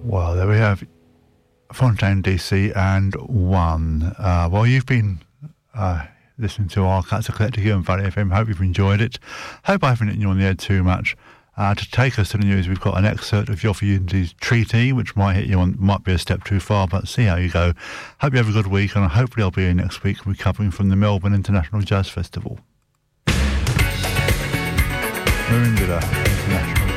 Well, there we have Fontaine DC and One. Well, you've been listening to our Archives Collective here on Valley FM. Hope you've enjoyed it. Hope I haven't hit you on the head too much. To take us to the news, we've got an excerpt of Yoffie Unity's Treaty, which might hit you on, might be a step too far, but see how you go. Hope you have a good week, and hopefully I'll be here next week recovering from the Melbourne International Jazz Festival. We're in the International